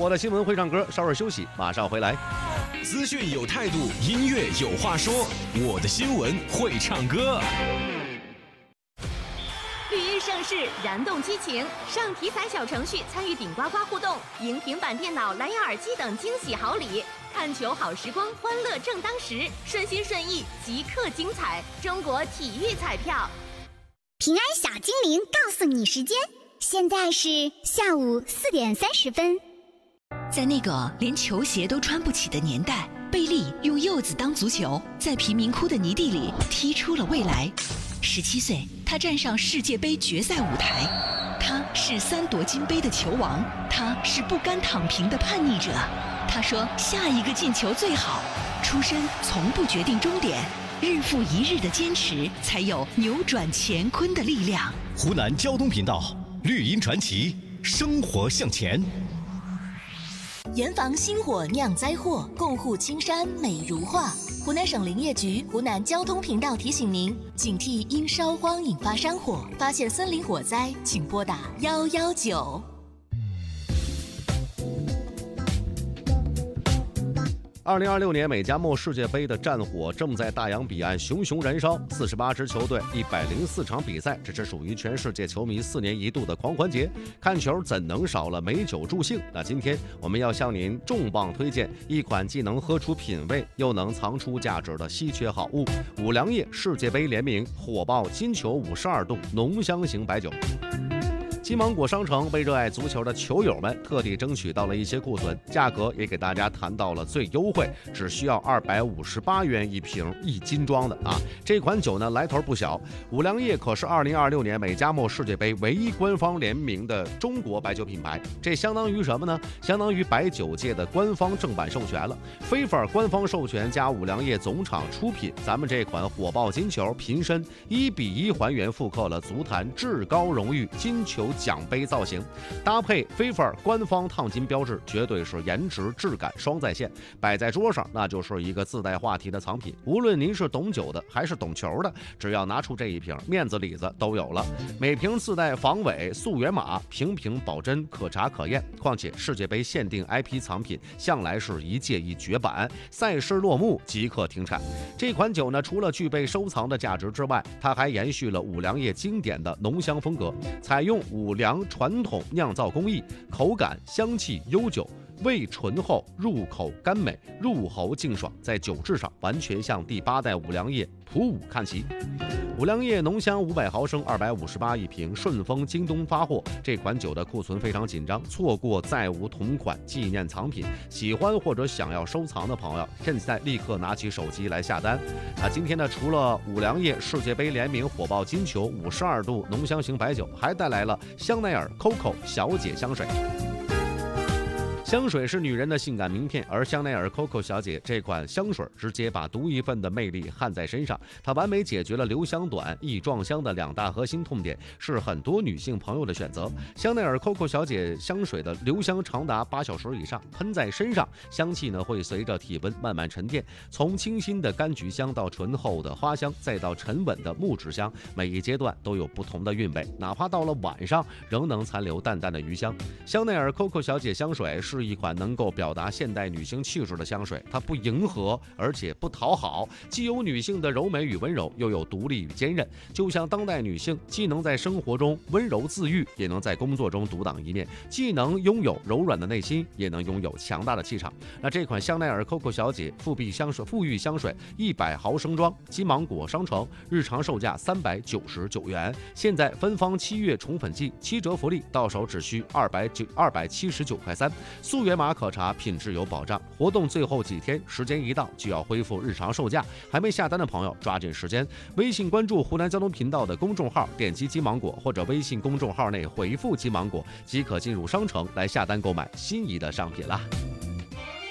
我的新闻会唱歌，稍事休息，马上回来。 资讯有态度，音乐有话说，我的新闻会唱歌。 绿茵盛世，燃动激情，上体彩小程序参与顶呱呱互动，赢平板电脑、蓝牙耳机等惊喜好礼。看球好时光，欢乐正当时，顺心顺意，即刻精彩。中国体育彩票。 平安小精灵告诉你时间，现在是下午4点30分。 在那个连球鞋都穿不起的年代，贝利用柚子当足球，在贫民窟的泥地里踢出了未来。17岁，他站上世界杯决赛舞台。他是3夺金杯的球王，他是不甘躺平的叛逆者。他说：“下一个进球最好。”出身从不决定终点，日复一日的坚持，才有扭转乾坤的力量。 湖南交通频道，绿茵传奇，生活向前。 严防星火酿灾祸，共护青山美如画。湖南省林业局、湖南交通频道提醒您：警惕因烧荒引发山火，发现森林火灾，请拨打119。 2026年美加墨世界杯的战火正在大洋彼岸熊熊燃烧，48支球队，104场比赛，这是属于全世界球迷4年一度的狂欢节。看球怎能少了美酒助兴？那今天我们要向您重磅推荐一款既能喝出品味，又能藏出价值的稀缺好物——五粮液世界杯联名火爆金球52度浓香型白酒。金芒果商城为热爱足球的球友们特地争取到了一些库存，价格也给大家谈到了最优惠，只需要258元一瓶，1斤装的啊！这款酒呢来头不小，五粮液可是2026年美加墨世界杯唯一官方联名的中国白酒品牌，这相当于什么呢？相当于白酒界的官方正版授权了。FIFA官方授权加五粮液总厂出品，咱们这款火爆金球瓶身1:1还原复刻了足坛至高荣誉金球奖杯造型，搭配 FIFA 官方烫金标志，绝对是颜值质感双在线，摆在桌上那就是一个自带话题的藏品。无论您是懂酒的还是懂球的，只要拿出这一瓶，面子里子都有了。每瓶自带防伪溯源码，瓶瓶保真，可查可验。况且世界杯限定 IP 藏品向来是一届一绝版，赛事落幕即刻停产。这款酒呢，除了具备收藏的价值之外，它还延续了五粮液经典的浓香风格，采用五粮传统酿造工艺，口感香气悠久，味醇厚，入口甘美，入喉净爽，在酒质上完全向第8代五粮液普五看齐。五粮液浓香500毫升，258一瓶，顺丰、京东发货。这款酒的库存非常紧张，错过再无同款纪念藏品。喜欢或者想要收藏的朋友，现在立刻拿起手机来下单。今天呢，除了五粮液世界杯联名火爆金球52度浓香型白酒，还带来了香奈儿 COCO 小姐香水。香水是女人的性感名片，而香奈儿 COCO 小姐这款香水直接把独一份的魅力焊在身上，它完美解决了留香短、易撞香的2大核心痛点，是很多女性朋友的选择。香奈儿 COCO 小姐香水的留香长达8小时以上，喷在身上，香气呢会随着体温慢慢沉淀，从清新的柑橘香到醇厚的花香，再到沉稳的木质香，每一阶段都有不同的韵味，哪怕到了晚上仍能残留淡淡的余香。香奈儿 COCO 小姐香水是一款能够表达现代女性气质的香水，它不迎合，而且不讨好，既有女性的柔美与温柔，又有独立与坚韧。就像当代女性既能在生活中温柔自愈，也能在工作中独当一面，既能拥有柔软的内心，也能拥有强大的气场。那这款香奈儿 COCO 小姐馥郁香水100毫升装，金芒果商城日常售价399元，现在芬芳7月宠粉季7折福利，到手只需279块3。溯源码可查，品质有保障。活动最后几天，时间一到就要恢复日常售价，还没下单的朋友抓紧时间，微信关注湖南交通频道的公众号，点击金芒果，或者微信公众号内回复金芒果，即可进入商城来下单购买心仪的商品啦。